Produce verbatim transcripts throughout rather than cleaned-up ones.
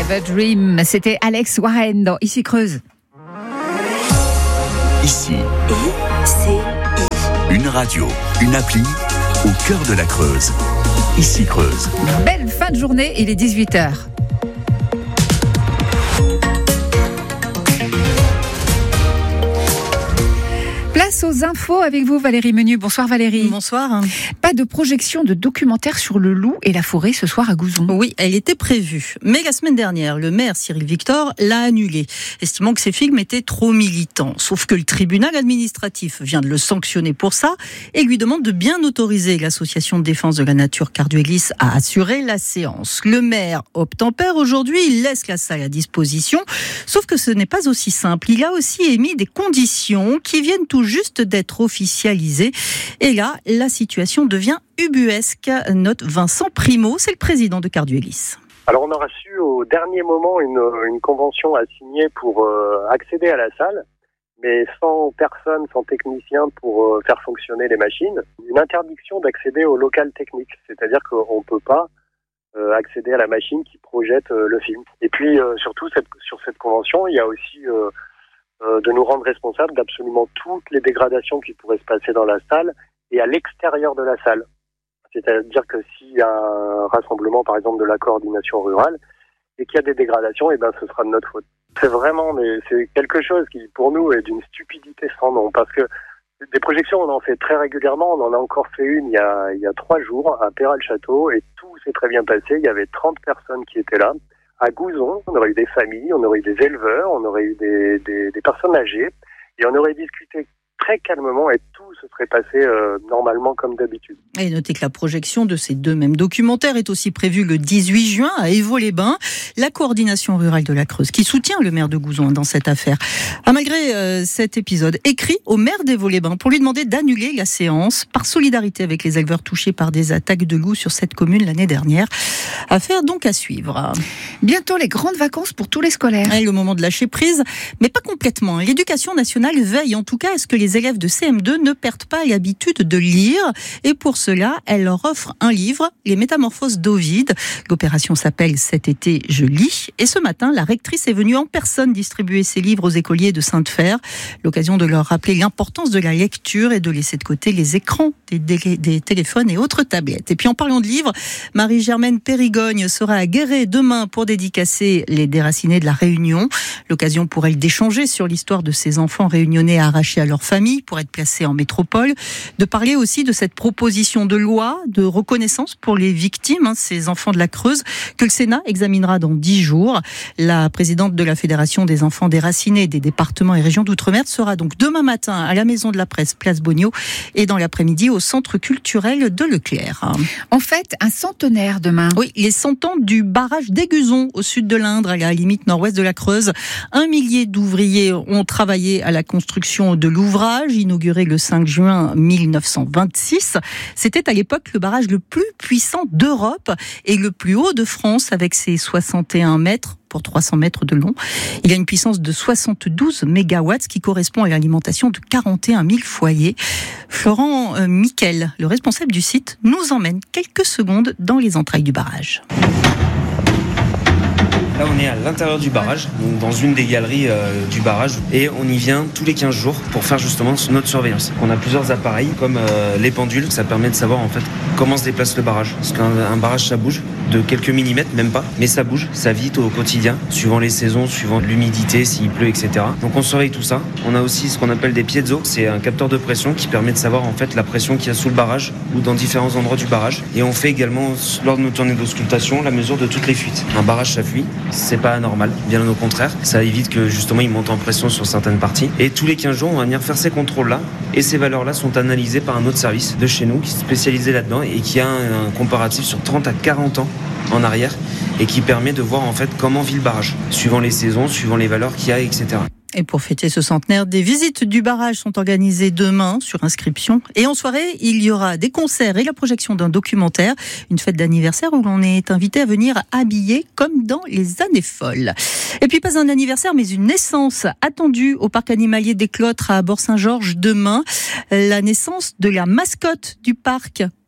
Have a Dream, c'était Alex Warren dans Ici Creuse. Ici, I C I. une radio, une appli au cœur de la Creuse. Ici Creuse. Belle fin de journée, il est dix-huit heures. Place aux infos avec vous Valérie Menu. Bonsoir Valérie. Bonsoir. Pas de projection de documentaire sur le loup et la forêt ce soir à Gouzon. Oui, elle était prévue. Mais la semaine dernière, le maire Cyril Victor l'a annulée, estimant que ces films étaient trop militants. Sauf que le tribunal administratif vient de le sanctionner pour ça et lui demande de bien autoriser l'association de défense de la nature Carduelis à assurer la séance. Le maire obtempère aujourd'hui, il laisse la salle à disposition. Sauf que ce n'est pas aussi simple. Il a aussi émis des conditions qui viennent tout juste d'être officialisées. Et là, la situation devient ubuesque, note Vincent Primo, c'est le président de Carduelis. Alors on aura su au dernier moment une, une convention à signer pour euh, accéder à la salle, mais sans personne, sans technicien pour euh, faire fonctionner les machines. Une interdiction d'accéder au local technique, c'est-à-dire qu'on ne peut pas euh, accéder à la machine qui projette euh, le film. Et puis euh, surtout cette, sur cette convention, il y a aussi euh, euh, de nous rendre responsables d'absolument toutes les dégradations qui pourraient se passer dans la salle et à l'extérieur de la salle. C'est-à-dire que s'il y a un rassemblement, par exemple, de la coordination rurale, et qu'il y a des dégradations, et ben, ce sera de notre faute. C'est vraiment, mais c'est quelque chose qui, pour nous, est d'une stupidité sans nom. Parce que des projections, on en fait très régulièrement. On en a encore fait une il y a, il y a trois jours à Péral-Château, et tout s'est très bien passé. Il y avait trente personnes qui étaient là. À Gouzon, on aurait eu des familles, on aurait eu des éleveurs, on aurait eu des, des, des personnes âgées, et on aurait discuté très calmement et tout se serait passé euh, normalement comme d'habitude. Et notez que la projection de ces deux mêmes documentaires est aussi prévue le dix-huit juin à Évaux-les-Bains. La coordination rurale de la Creuse, qui soutient le maire de Gouzon dans cette affaire, a malgré euh, cet épisode écrit au maire d'Évaux-les-Bains pour lui demander d'annuler la séance par solidarité avec les éleveurs touchés par des attaques de loups sur cette commune l'année dernière. Affaire donc à suivre. Bientôt les grandes vacances pour tous les scolaires. Et le moment de lâcher prise, mais pas complètement. L'éducation nationale veille en tout cas à ce que les élèves de C M deux ne perdent pas l'habitude de lire. Et pour cela, elle leur offre un livre, Les Métamorphoses d'Ovide. L'opération s'appelle Cet été, je lis. Et ce matin, la rectrice est venue en personne distribuer ces livres aux écoliers de Sainte-Fère. L'occasion de leur rappeler l'importance de la lecture et de laisser de côté les écrans des, des, des téléphones et autres tablettes. Et puis en parlant de livres, Marie-Germaine Périgogne sera à Guéret demain pour dédicacer les déracinés de la Réunion. L'occasion pour elle d'échanger sur l'histoire de ces enfants réunionnais arrachés à leur famille pour être placés en métropole, de parler aussi de cette proposition de loi de reconnaissance pour les victimes, hein, ces enfants de la Creuse, que le Sénat examinera dans dix jours. La présidente de la Fédération des enfants déracinés des départements et régions d'outre-mer sera donc demain matin à la Maison de la Presse, place Bogno, et dans l'après-midi au Centre culturel de Leclerc. En fait, un centenaire demain. Oui, les cent ans du barrage d'Aiguzon, au sud de l'Indre, à la limite nord-ouest de la Creuse. Un millier d'ouvriers ont travaillé à la construction de l'ouvrage, inauguré le cinq juin mille neuf cent vingt-six. C'était à l'époque le barrage le plus puissant d'Europe et le plus haut de France, avec ses soixante et un mètres pour trois cents mètres de long. Il a une puissance de soixante-douze mégawatts, ce qui correspond à l'alimentation de quarante et un mille foyers. Florent euh, Miquel, le responsable du site, nous emmène quelques secondes dans les entrailles du barrage. Là, on est à l'intérieur du barrage, donc dans une des galeries euh, du barrage, et on y vient tous les quinze jours pour faire justement notre surveillance. On a plusieurs appareils, comme euh, les pendules, ça permet de savoir en fait comment se déplace le barrage. Parce qu'un un barrage, ça bouge de quelques millimètres, même pas, mais ça bouge, ça vit au quotidien, suivant les saisons, suivant l'humidité, s'il pleut, et cetera. Donc on surveille tout ça. On a aussi ce qu'on appelle des piezo, c'est un capteur de pression qui permet de savoir en fait la pression qu'il y a sous le barrage ou dans différents endroits du barrage. Et on fait également, lors de nos tournées d'auscultation, la mesure de toutes les fuites. Un barrage, ça fuit. C'est pas anormal, bien au contraire. Ça évite que justement il monte en pression sur certaines parties. Et tous les quinze jours, on va venir faire ces contrôles-là. Et ces valeurs-là sont analysées par un autre service de chez nous qui est spécialisé là-dedans et qui a un, un comparatif sur trente à quarante ans en arrière et qui permet de voir en fait comment vit le barrage, suivant les saisons, suivant les valeurs qu'il y a, et cetera. Et pour fêter ce centenaire, des visites du barrage sont organisées demain sur inscription. Et en soirée, il y aura des concerts et la projection d'un documentaire, une fête d'anniversaire où l'on est invité à venir habillé comme dans les années folles. Et puis pas un anniversaire, mais une naissance attendue au parc animalier des Cloîtres à Bort-Saint-Georges demain. La naissance de la mascotte du parc,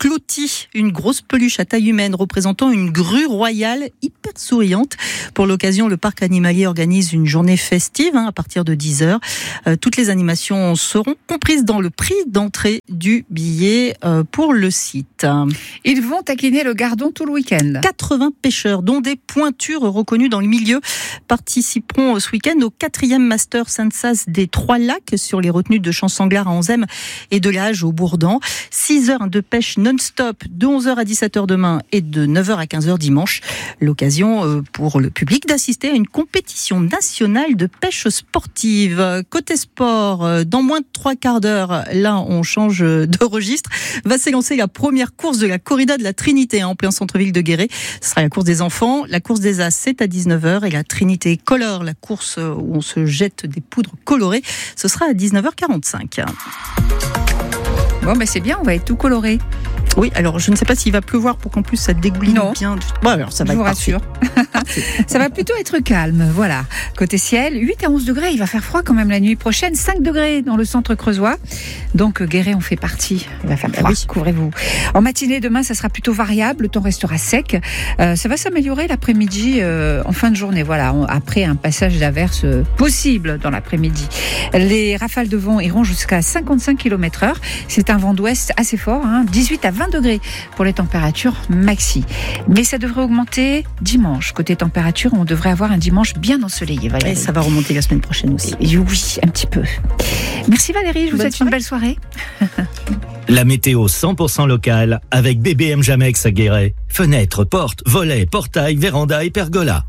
Cloty, une grosse peluche à taille humaine représentant une grue royale hyper souriante. Pour l'occasion, le parc animalier organise une journée festive hein, à partir de dix heures. Euh, toutes les animations seront comprises dans le prix d'entrée du billet euh, pour le site. Ils vont taquiner le Gardon tout le week-end. quatre-vingts pêcheurs, dont des pointures reconnues dans le milieu, participeront ce week-end au quatrième Master Sensas des Trois Lacs sur les retenues de Champsanglard à Anzem et de l'Age au Bourdan. six heures de pêche non-stop de onze heures à dix-sept heures demain et de neuf heures à quinze heures dimanche. L'occasion pour le public d'assister à une compétition nationale de pêche sportive. Côté sport, dans moins de trois quarts d'heure, là on change de registre, va s'élancer la première course de la corrida de la Trinité en plein centre-ville de Guéret. Ce sera la course des enfants. La course des As, c'est à dix-neuf heures et la Trinité Color, la course où on se jette des poudres colorées, ce sera à dix-neuf heures quarante-cinq. Bon, ben c'est bien, on va être tout coloré. Oui, alors je ne sais pas s'il va pleuvoir pour qu'en plus ça dégouline non. bien. Bon, alors ça va je être vous rassure. Ça va plutôt être calme, voilà. Côté ciel, huit à onze degrés, il va faire froid quand même la nuit prochaine, cinq degrés dans le centre creusois. Donc Guéret en fait partie, il va faire froid, oui. Couvrez-vous. En matinée demain, ça sera plutôt variable, le temps restera sec. Euh, ça va s'améliorer l'après-midi, euh, en fin de journée, voilà, après un passage d'averse possible dans l'après-midi. Les rafales de vent iront jusqu'à cinquante-cinq kilomètres heure. C'est un vent d'ouest assez fort, hein, dix-huit à vingt degrés pour les températures maxi. Mais ça devrait augmenter dimanche. Côté température, on devrait avoir un dimanche bien ensoleillé, Valérie. Et ça va remonter la semaine prochaine aussi. Et oui, un petit peu. Merci Valérie, je vous Bonne souhaite soirée. une belle soirée. La météo cent pour cent locale avec B B M Jamex à Guéret. Fenêtres, portes, volets, portails, vérandas et pergolas.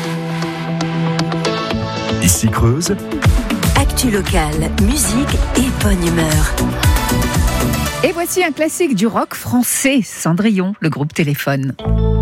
Ici Creuse. Actu locale, musique et bonne humeur. Et voici un classique du rock français, Cendrillon, le groupe Téléphone.